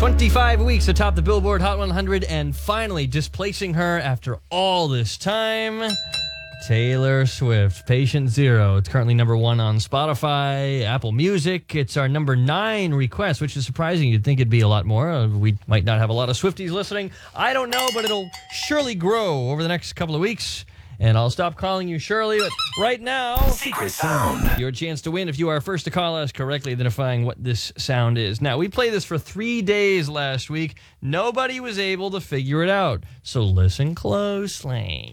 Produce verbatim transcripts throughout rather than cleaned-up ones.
twenty-five weeks atop the Billboard Hot one hundred, and finally displacing her after all this time, Taylor Swift, Patient Zero. It's currently number one on Spotify, Apple Music. It's our number nine request, which is surprising. You'd think it'd be a lot more. Uh, we might not have a lot of Swifties listening. I don't know, but it'll surely grow over the next couple of weeks. And I'll stop calling you Shirley, but right now, Secret Sound. Your chance to win if you are first to call us correctly identifying what this sound is. Now, we played this for three days last week. Nobody was able to figure it out, so listen closely.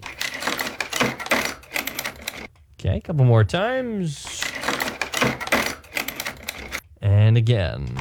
Okay, a couple more times. And again.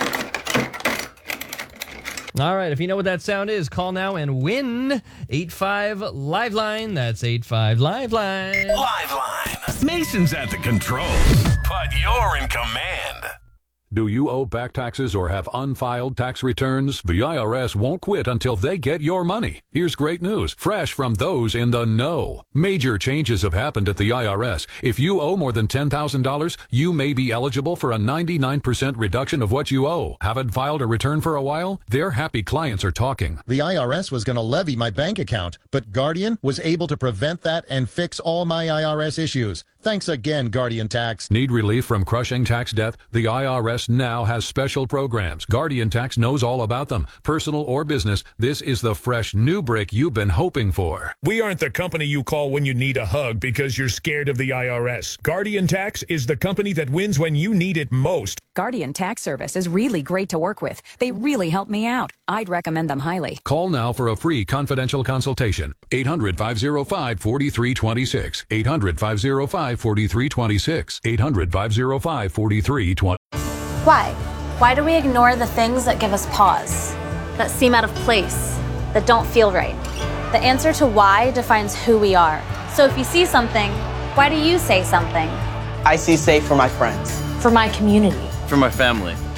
All right, if you know what that sound is, call now and win. eight five Liveline. That's eight five Liveline. Liveline. Mason's at the controls, but you're in command. Do you owe back taxes or have unfiled tax returns? The I R S won't quit until they get your money. Here's great news, fresh from those in the know. Major changes have happened at the I R S. If you owe more than ten thousand dollars, you may be eligible for a ninety-nine percent reduction of what you owe. Haven't filed a return for a while? Their happy clients are talking. The I R S was going to levy my bank account, but Guardian was able to prevent that and fix all my I R S issues. Thanks again, Guardian Tax. Need relief from crushing tax debt? The I R S now has special programs. Guardian Tax knows all about them. Personal or business, this is the fresh new break you've been hoping for. We aren't the company you call when you need a hug because you're scared of the I R S. Guardian Tax is the company that wins when you need it most. Guardian Tax Service is really great to work with. They really help me out. I'd recommend them highly. Call now for a free confidential consultation. eight hundred, five oh five, four three two six. eight hundred, five oh five, four three two six. eight hundred, five oh five, four three two six. Why? Why do we ignore the things that give us pause, that seem out of place, that don't feel right? The answer to why defines who we are. So if you see something, why do you say something? I see safe for my friends. For my community. For my family.